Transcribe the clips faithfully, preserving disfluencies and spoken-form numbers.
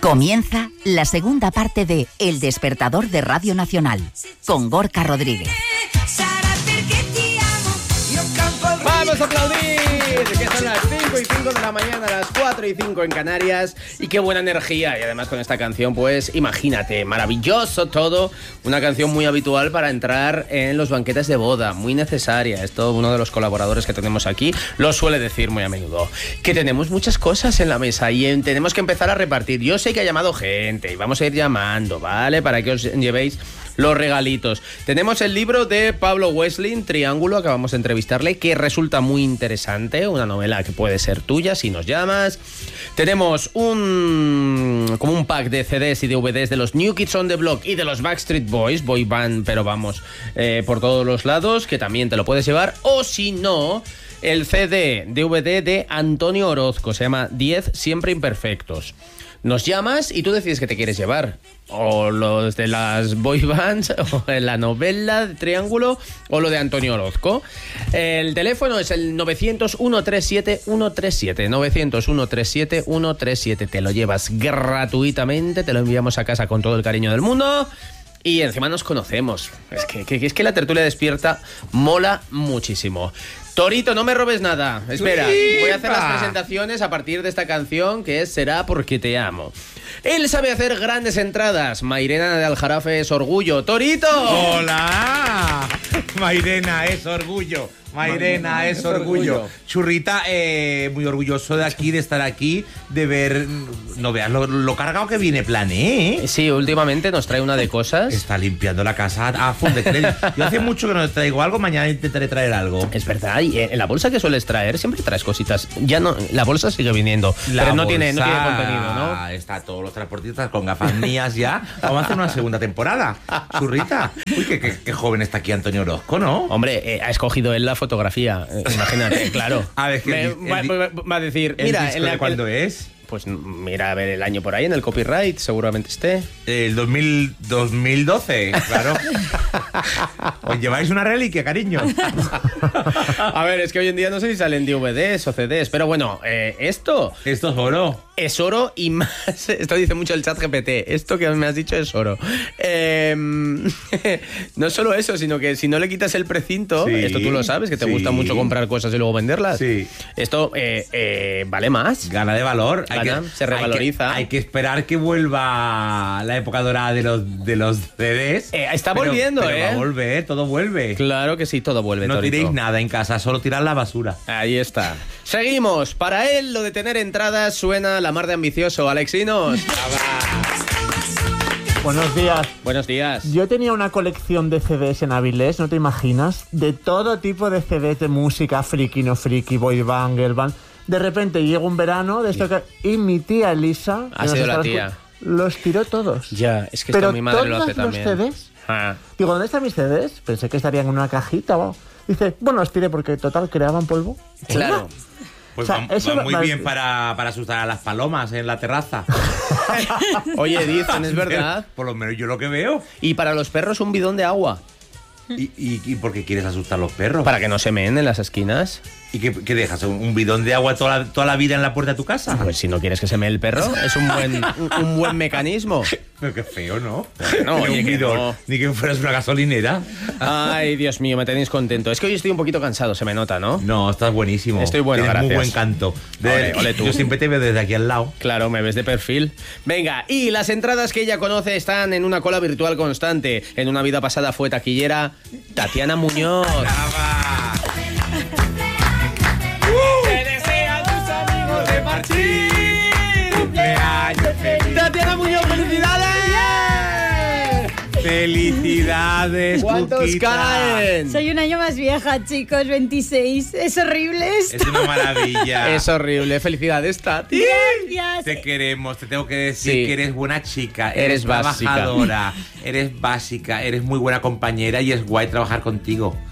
Comienza la segunda parte de El Despertador de Radio Nacional, con Gorka Rodríguez. ¡Vamos a aplaudir! Que son las cinco y cinco de la mañana, las cuatro y cinco en Canarias. Y qué buena energía. Y además con esta canción, pues imagínate, maravilloso todo. Una canción muy habitual para entrar en los banquetes de boda, muy necesaria. Esto uno de los colaboradores que tenemos aquí lo suele decir muy a menudo. Que tenemos muchas cosas en la mesa y en, tenemos que empezar a repartir. Yo sé que ha llamado gente y vamos a ir llamando, ¿vale? Para que os llevéis los regalitos. Tenemos el libro de Pablo Wesling, Triángulo, acabamos de entrevistarle, que resulta muy interesante, una novela que puede ser tuya si nos llamas. Tenemos un como un pack de C Ds y D V Ds de los New Kids on the Block y de los Backstreet Boys, boy band, pero vamos, eh, por todos los lados, que también te lo puedes llevar. O si no, el C D, D V D de Antonio Orozco, se llama diez siempre imperfectos. Nos llamas y tú decides qué te quieres llevar. O los de las boy bands, o la novela de Triángulo, o lo de Antonio Orozco. El teléfono es el novecientos, ciento treinta y siete, ciento treinta y siete. novecientos, ciento treinta y siete, ciento treinta y siete. Te lo llevas gratuitamente, te lo enviamos a casa con todo el cariño del mundo. Y encima nos conocemos. Es que, que, es que la tertulia despierta mola muchísimo. Torito, no me robes nada. Espera, ¡Uipa! Voy a hacer las presentaciones a partir de esta canción que es Será porque te amo. Él sabe hacer grandes entradas. Mairena de Aljarafe es orgullo. ¡Torito! ¡Hola! Mairena es orgullo. Mairena es, es orgullo. orgullo. Churrita, eh, muy orgulloso de aquí, de estar aquí, de ver... No veas lo, lo cargado que viene Plané, ¿eh? Sí, últimamente nos trae una de cosas. Está limpiando la casa a full de crédito. Yo hace mucho que no traigo algo, mañana intentaré traer algo. Es verdad, y en la bolsa que sueles traer siempre traes cositas. Ya no, la bolsa sigue viniendo, la pero no, bolsa, tiene, no tiene contenido, ¿no? Está todos los transportistas con gafas mías ya. Vamos a hacer una segunda temporada. Churrita. Uy, qué, qué, qué joven está aquí Antonio Orozco, ¿no? Hombre, eh, ha escogido él la fotografía, eh, imagínate, claro. A ver, Me, el, va, el, va, va a decir, el mira, disco en la, de ¿cuándo el, es? Pues mira, a ver el año por ahí en el copyright, seguramente esté. El dos mil, dos mil doce, claro. Os lleváis una reliquia, cariño. A ver, es que hoy en día no sé si salen D V Ds o C Ds, pero bueno, eh, esto... Esto es oro. Es oro y más... Esto dice mucho el chat G P T. Esto que me has dicho es oro. Eh, no solo eso, sino que si no le quitas el precinto, sí, esto tú lo sabes, que te sí. gusta mucho comprar cosas y luego venderlas. Sí. Esto eh, eh, vale más. Gana de valor. Gana, hay que, se revaloriza. Hay que, hay que esperar que vuelva la época dorada de los, de los C Ds. Eh, está pero, volviendo, pero ¿eh? va a volver, todo vuelve. Claro que sí, todo vuelve. No Torito. tiréis nada en casa, solo tirad la basura. Ahí está. Seguimos. Para él, lo de tener entradas suena la mar de ambicioso. Alexinos. Buenos días. Buenos días. Yo tenía una colección de C Ds en Avilés, ¿no te imaginas? De todo tipo de C Ds de música, friki, no friki, boy band, girl band. De repente llega un verano de esto que... y mi tía Elisa... Ha sido la tía. Los tiró todos. Ya, es que pero esto mi madre lo hace también. Pero todos los C Ds... Ah. Digo, ¿dónde están mis C Ds? Pensé que estarían en una cajita. ¿Va? Dice, bueno, los tiré porque total creaban polvo. Claro. Pues o sea, va, eso va muy va, bien para, para asustar a las palomas en la terraza. Oye, dicen, es verdad. Por lo menos yo lo que veo. Y para los perros un bidón de agua. ¿Y, y, y por qué quieres asustar a los perros? Para que no se meen en las esquinas. ¿Y qué, qué dejas? ¿Un bidón de agua toda la, toda la vida en la puerta de tu casa? Pues si no quieres que se mee el perro, es un buen, un, un buen mecanismo. Pero qué feo, ¿no? No, oye, un bidón, no. Ni que fueras una gasolinera. Ay, Dios mío, me tenéis contento. Es que hoy estoy un poquito cansado, se me nota, ¿no? No, estás buenísimo. Estoy bueno, Tienes gracias. muy buen canto. De, ole, ole tú. Yo siempre te veo desde aquí al lado. Claro, me ves de perfil. Venga, y las entradas que ella conoce están en una cola virtual constante. En una vida pasada fue taquillera Tatiana Muñoz. ¡Brava! ¡Te desean tus amigos de Martín! ¡Cumpleaños feliz! ¡Tatiana Muñoz, felicidades! ¡Felicidades, ¿Cuántos Cuquita? caen? Soy un año más vieja, chicos, veintiséis. Es horrible esto. Es una maravilla. Es horrible. Felicidades, Tati. Gracias. Te queremos, te tengo que decir Sí. que eres buena chica, Eres eres, básica. trabajadora, eres básica, eres muy buena compañera y es guay trabajar contigo.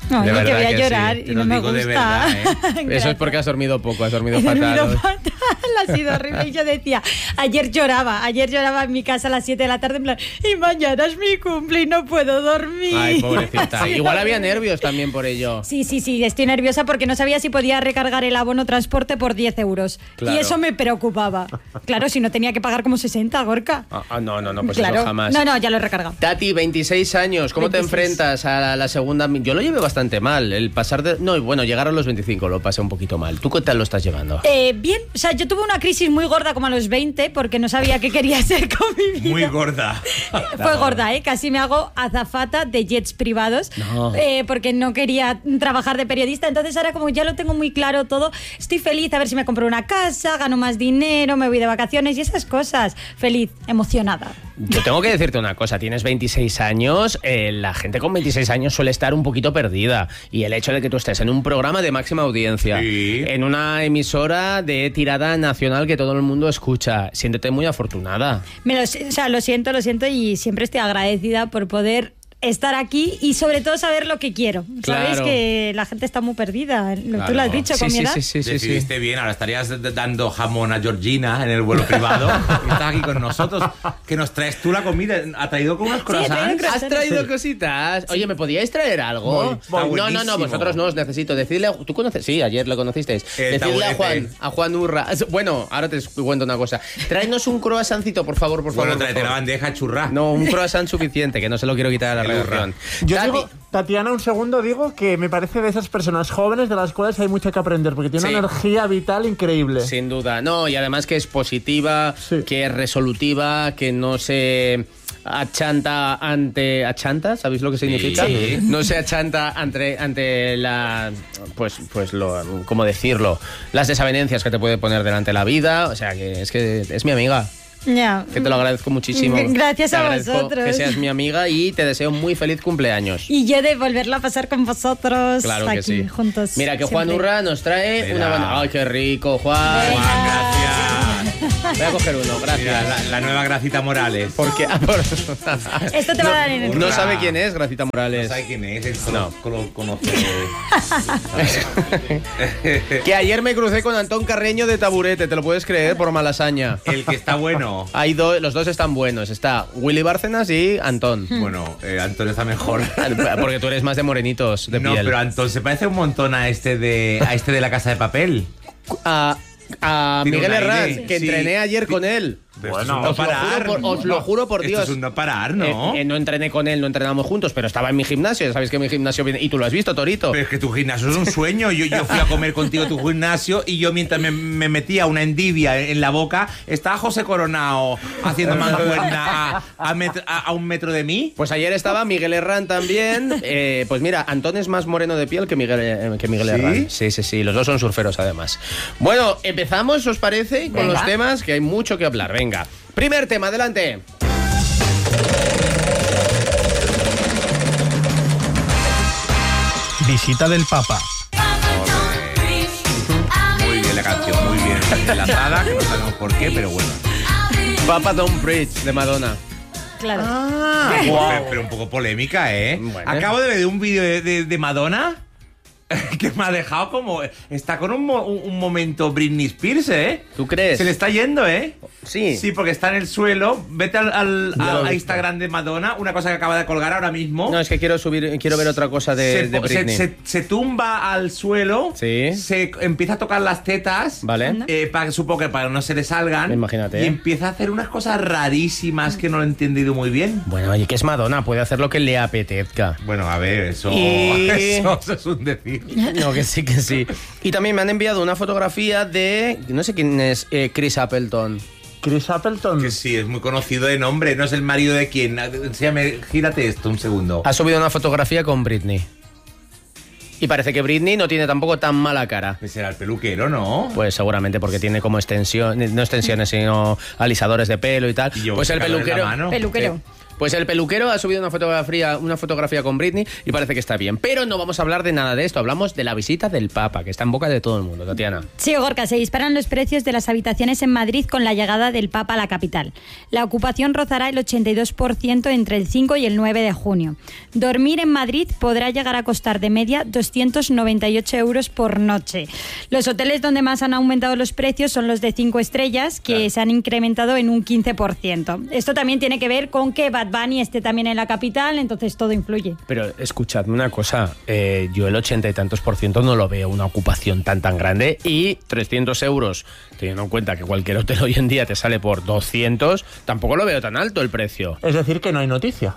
No, De yo que verdad voy a que llorar sí, te y lo no me digo gusta. de verdad, ¿eh? Eso es porque has dormido poco, has dormido He fatal. dormido hoy. fatal, ha sido horrible. Y yo decía, ayer lloraba, ayer lloraba en mi casa a las siete de la tarde, en plan, y mañana es mi cumple y no puedo dormir. Ay, pobrecita. Ha sido Igual había horrible. nervios también por ello. Sí, sí, sí, estoy nerviosa porque no sabía si podía recargar el abono transporte por diez euros. Claro. Y eso me preocupaba. Claro, si no tenía que pagar como sesenta, Gorka. Ah, ah, no, no, no, pues claro. eso jamás. No, no, ya lo he recargado. Tati, veintiséis años, ¿cómo veintiséis. te enfrentas a la, la segunda? Yo lo llevé bastante mal, el pasar de... No, y bueno, llegar a los veinticinco lo pasé un poquito mal. ¿Tú qué tal lo estás llevando? Eh, bien, o sea, yo tuve una crisis muy gorda como a los veinte porque no sabía qué quería hacer con mi vida. Muy gorda. Fue gorda, ¿eh? Casi me hago azafata de jets privados No. eh, porque no quería trabajar de periodista. Entonces ahora como ya lo tengo muy claro todo, estoy feliz a ver si me compro una casa, gano más dinero, me voy de vacaciones y esas cosas. Feliz, emocionada. Yo tengo que decirte una cosa, tienes veintiséis años, eh, la gente con veintiséis años suele estar un poquito perdida y el hecho de que tú estés en un programa de máxima audiencia, Sí. en una emisora de tirada nacional que todo el mundo escucha, siéntete muy afortunada. Me lo, o sea, lo siento, lo siento y siempre estoy agradecida por poder estar aquí y sobre todo saber lo que quiero. Sabes Claro. que la gente está muy perdida. Tú Claro. lo has dicho Sí, con mi sí, edad. sí, sí, sí, sí. Decidiste bien, ahora estarías d- dando jamón a Georgina en el vuelo privado. Y estás aquí con nosotros. Que nos traes tú la comida. ¿Ha traído con unas he traído croissants? croissants. ¿Has traído cositas? Oye, ¿me podíais traer algo? Voy, está no, no, no, buenísimo. vosotros no os necesito. Decirle, a- ¿tú conoces? Sí, ayer lo conocisteis. El Decidle a taburete. Juan, a Juan Urra. Bueno, ahora te cuento una cosa. Tráenos un croissantcito, por favor, por favor. Bueno, por tráete la favor. bandeja churra. No, un croissant suficiente, que no se lo quiero quitar a la El redacción. Yo Tati, digo, Tatiana, un segundo, digo que me parece de esas personas jóvenes de las cuales hay mucho que aprender, porque tiene Sí. una energía vital increíble. sin duda. No, y además que es positiva, Sí. que es resolutiva, que no se achanta ante... ¿Achanta? ¿Sabéis lo que significa? Sí. No se achanta ante, ante la... Pues, pues lo... ¿Cómo decirlo? Las desavenencias que te puede poner delante la vida. O sea, que es que es mi amiga. Ya. Que te lo agradezco muchísimo. Gracias Te a agradezco vosotros. que seas mi amiga y te deseo muy feliz cumpleaños. Y yo de volverla a pasar con vosotros Claro que aquí, sí. juntos. Mira que Juan siempre. Urra nos trae Mira. una banda. ¡Ay, qué rico, Juan! Venga. Juan, gracias. Voy a coger uno, gracias. Mira, la, la nueva Gracita Morales. Porque ah, por- Esto te va a dar energía. no sabe quién es Gracita No Morales. sabe quién es, él No. solo lo conoce. Que ayer me crucé con Antón Carreño de Taburete, ¿te lo puedes creer? Por Malasaña. El que está bueno. Hay dos, los dos están buenos. Está Willy Bárcenas y Antón. Bueno, eh, Antonio está mejor. Porque tú eres más de morenitos de No, piel. pero Antón se parece un montón a este de a este de la Casa de Papel. A, a Tiene Miguel un aire, Herranz, que sí. entrené ayer con él. Pero Bueno, esto es un no os lo parar. juro por- os lo juro por Esto Dios. es un no parar, ¿no? Eh, eh, no entrené con él, no entrenamos juntos, pero estaba en mi gimnasio. Ya sabéis que mi gimnasio viene. Y tú lo has visto, Torito. Pero es que tu gimnasio es un sueño. Yo, yo fui a comer contigo a tu gimnasio y yo mientras me, me metía una endivia en la boca, estaba José Coronado haciendo mancuerna a, a, met- a- a un metro de mí. Pues ayer estaba Miguel Herrán también. Eh, pues mira, Antón es más moreno de piel que Miguel, eh, que Miguel ¿Sí? Herrán. Sí, sí, sí. Los dos son surferos, además. Bueno, empezamos, ¿os parece? Con Venga. los temas, que hay mucho que hablar. Venga. Primer tema, adelante. Visita del Papa. Muy bien la canción, muy bien enlazada, que no sabemos por qué, pero bueno. Papa Don't Preach, de Madonna. Claro. Ah, pero, pero un poco polémica, ¿eh? Bueno. Acabo de ver un vídeo de, de- de Madonna que me ha dejado como... Está con un, mo- un- un momento Britney Spears, ¿eh? ¿Tú crees? Se le está yendo, ¿eh? Sí. Sí, porque está en el suelo. Vete al, al- Ya lo he a, a visto. Instagram de Madonna, una cosa que acaba de colgar ahora mismo. No, es que quiero subir, quiero ver otra cosa de, se, de po- se- Britney. se- se tumba al suelo, Sí. se empieza a tocar las tetas, Vale. eh, para, supongo que para que no se le salgan. Imagínate, Y ¿eh? empieza a hacer unas cosas rarísimas que no lo he entendido muy bien. Bueno, oye, que es Madonna, puede hacer lo que le apetezca. Bueno, a ver, eso, Y- eso, eso es un decir. No, que sí, que sí. Y también me han enviado una fotografía de... No sé quién es eh, Chris Appleton. Chris Appleton. Que sí, es muy conocido de nombre, no es el marido de quién. Enséñame, gírate esto un segundo. Ha subido una fotografía con Britney. Y parece que Britney no tiene tampoco tan mala cara. Que será el peluquero, ¿no? Pues seguramente porque tiene como extensión, no extensiones, sino alisadores de pelo y tal. Y yo, Pues el secador en la peluquero... mano. Peluquero. Sí. Pues el peluquero ha subido una fotografía, una fotografía con Britney y parece que está bien. Pero no vamos a hablar de nada de esto, hablamos de la visita del Papa, que está en boca de todo el mundo, Tatiana. Sí, Gorka, se disparan los precios de las habitaciones en Madrid con la llegada del Papa a la capital. La ocupación rozará el ochenta y dos por ciento entre el cinco y el nueve de junio. Dormir en Madrid podrá llegar a costar de media doscientos noventa y ocho euros por noche. Los hoteles donde más han aumentado los precios son los de cinco estrellas, que claro. se han incrementado en un quince por ciento. Esto también tiene que ver con que Bad Bunny esté también en la capital, entonces todo influye. Pero escuchadme una cosa, eh, yo el ochenta y tantos por ciento no lo veo una ocupación tan tan grande, y trescientos euros, teniendo en cuenta que cualquier hotel hoy en día te sale por doscientos, tampoco lo veo tan alto el precio. Es decir, que no hay noticia.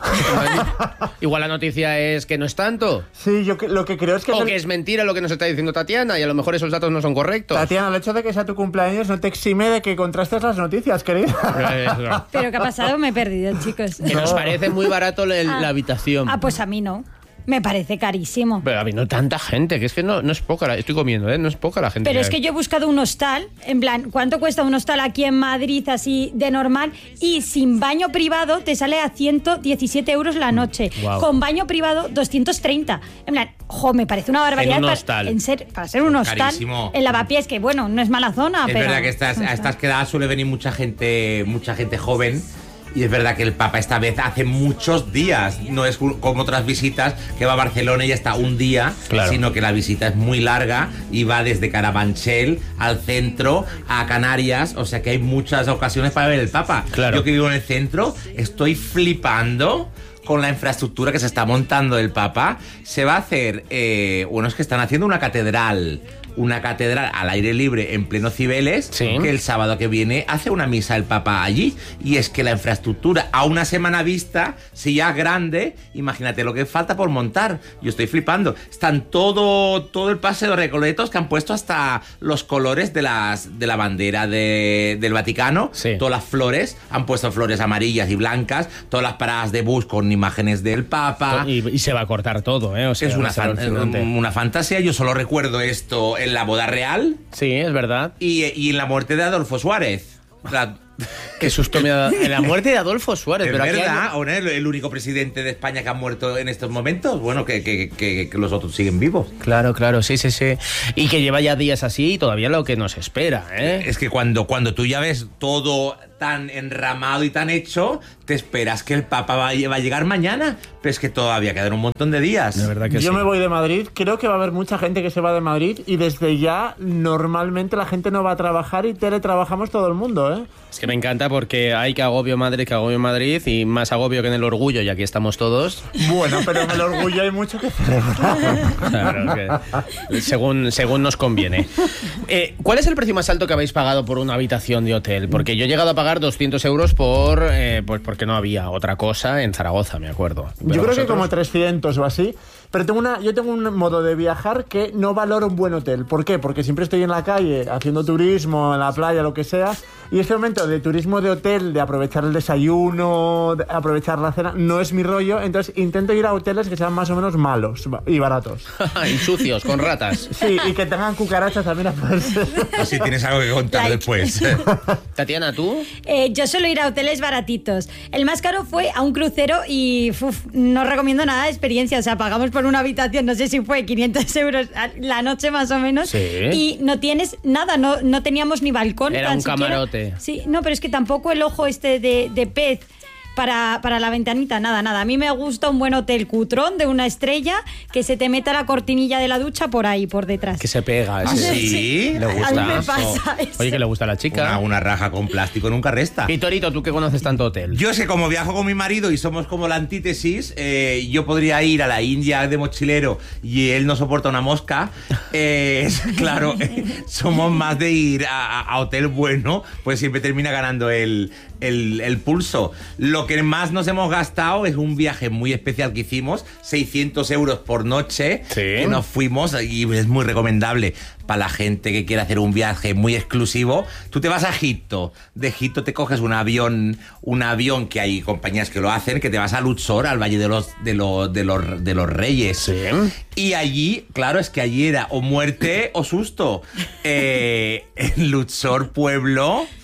Igual la noticia es que no es tanto. Sí, yo que, lo que creo es que... O es que el... es mentira lo que nos está diciendo Tatiana y a lo mejor esos datos no son correctos. Tatiana, el hecho de que sea tu cumpleaños no te exime de que contrastes las noticias, querida. Pero ¿qué ha pasado? Me he perdido, chicos. Que nos parece muy barato la, ah, la habitación. Ah, pues a mí no. Me parece carísimo. Pero a mí no tanta gente, que es que no, no es poca, la, estoy comiendo, ¿eh? No es poca la gente. Pero que es hay. que yo he buscado un hostal, en plan, ¿cuánto cuesta un hostal aquí en Madrid así de normal? Y sin baño privado te sale a ciento diecisiete euros la noche. Wow. Con baño privado, doscientos treinta. En plan, jo, me parece una barbaridad. En un para, hostal. En ser, para ser un hostal. Carísimo. En Lavapiés, que bueno, no es mala zona, es pero... Es verdad que estas, a estas quedadas suele venir mucha gente, mucha gente joven. Y es verdad que el Papa esta vez hace muchos días, no es como otras visitas que va a Barcelona y ya está un día, claro. sino que la visita es muy larga y va desde Carabanchel al centro, a Canarias, o sea que hay muchas ocasiones para ver el Papa. Claro. Yo que vivo en el centro estoy flipando con la infraestructura que se está montando el Papa. Se va a hacer, eh, bueno, es que están haciendo una catedral, una catedral al aire libre en pleno Cibeles, sí. que el sábado que viene hace una misa el Papa allí. Y es que la infraestructura a una semana vista, si ya es grande, imagínate lo que falta por montar. Yo estoy flipando. Están todo, todo el paseo de Recoletos, que han puesto hasta los colores de, las, de la bandera de, del Vaticano, sí. todas las flores, han puesto flores amarillas y blancas, todas las paradas de bus con imágenes del Papa. Y, y se va a cortar todo, ¿eh? O sea, es una, fan, una fantasía. Yo solo recuerdo esto en la boda real. Sí, es verdad. Y, y en la muerte de Adolfo Suárez. La... Qué susto me ha dado. En la muerte de Adolfo Suárez. ¿Es pero verdad? aquí hay... ¿O no? El único presidente de España que ha muerto en estos momentos. Bueno, que, que, que, que los otros siguen vivos. Claro, claro, sí, sí, sí. Y que lleva ya días así y todavía lo que nos espera, ¿eh? Es que cuando, cuando tú ya ves todo tan enramado y tan hecho, te esperas que el Papa va a, va a llegar mañana. Pero es que todavía quedan un montón de días. De verdad que Yo sí. me voy de Madrid. Creo que va a haber mucha gente que se va de Madrid y desde ya normalmente la gente no va a trabajar y teletrabajamos todo el mundo, ¿eh? Es que me encanta porque hay que agobio Madrid, que agobio Madrid y más agobio que en el orgullo, y aquí estamos todos. Bueno, pero en el orgullo hay mucho que celebrar. Claro, que según, según nos conviene. Eh, ¿Cuál es el precio más alto que habéis pagado por una habitación de hotel? Porque yo he llegado a pagar doscientos euros por eh, pues porque no había otra cosa en Zaragoza, me acuerdo. Yo creo vosotros? que como trescientos o así. Pero tengo una, yo tengo un modo de viajar que no valoro un buen hotel. ¿Por qué? Porque siempre estoy en la calle haciendo turismo, en la playa, lo que sea. Y este momento de turismo de hotel, de aprovechar el desayuno, de aprovechar la cena, no es mi rollo. Entonces intento ir a hoteles que sean más o menos malos y baratos. Y sucios, con ratas. Sí, y que tengan cucarachas también a poder ser. Así tienes algo que contar Like. después. Tatiana, ¿tú? Eh, yo suelo ir a hoteles baratitos. El más caro fue a un crucero y uf, no recomiendo nada de experiencia. O sea, pagamos por una habitación, no sé si fue quinientos euros la noche más o menos. Sí. Y no tienes nada, no, no teníamos ni balcón. Era tan un siquiera. camarote. Sí, no, pero es que tampoco el ojo este de, de pez para, para la ventanita, nada, nada. A mí me gusta un buen hotel cutrón de una estrella, que se te meta la cortinilla de la ducha por ahí, por detrás. Que se pega. ¿Ah, ese. sí? Le gusta. A mí me pasa Oh. eso. Oye, que le gusta a la chica. Una, una raja con plástico nunca resta. Y Torito, ¿tú que conoces tanto hotel? Yo sé, como viajo con mi marido y somos como la antítesis, eh, yo podría ir a la India de mochilero y él no soporta una mosca. Eh, claro, eh, somos más de ir a, a hotel bueno, pues siempre termina ganando el, el, el pulso. Lo que más nos hemos gastado es un viaje muy especial que hicimos, seiscientos euros por noche, sí. que nos fuimos, y es muy recomendable para la gente que quiere hacer un viaje muy exclusivo. Tú te vas a Egipto, de Egipto te coges un avión, un avión que hay compañías que lo hacen, que te vas a Luxor, al Valle de los, de los, de los, de los Reyes. Sí. Y allí, claro, es que allí era o muerte o susto. Eh, en Luxor, pueblo...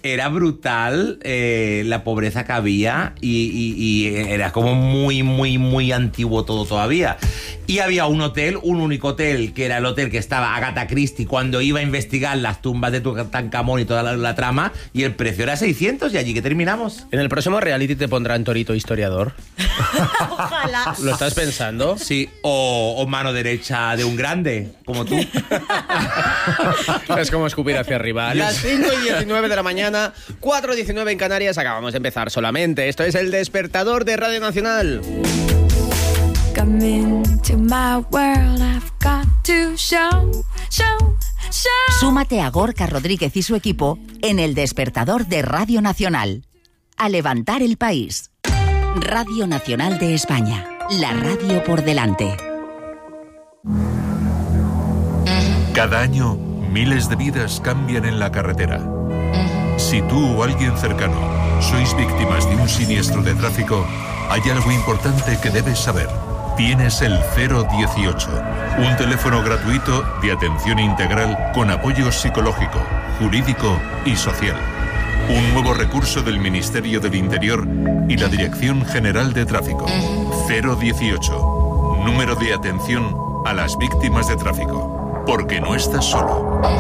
era brutal eh, la pobreza que había y, y, y era como muy, muy, muy antiguo todo todavía. Y había un hotel, un único hotel, que era el hotel que estaba Agatha Christie cuando iba a investigar las tumbas de Tutankamón y toda la, la trama, y el precio era seiscientos, y allí que terminamos. En el próximo reality te pondrán Torito historiador. Ojalá. ¿Lo estás pensando? Sí, o, o mano derecha de un grande, como tú. Es como escupir hacia arriba. Las cinco y diecinueve de la mañana, cuatro y diecinueve en Canarias, acabamos de empezar solamente. Esto es El Despertador de Radio Nacional. Come into my world, I've got to show, show, show. Súmate a Gorka Rodríguez y su equipo en El Despertador de Radio Nacional. A levantar el país. Radio Nacional de España. La radio por delante. Cada año, miles de vidas cambian en la carretera. Si tú o alguien cercano sois víctimas de un siniestro de tráfico, hay algo importante que debes saber. Tienes el cero dieciocho, un teléfono gratuito de atención integral con apoyo psicológico, jurídico y social. Un nuevo recurso del Ministerio del Interior y la Dirección General de Tráfico. cero dieciocho, número de atención a las víctimas de tráfico. Porque no estás solo.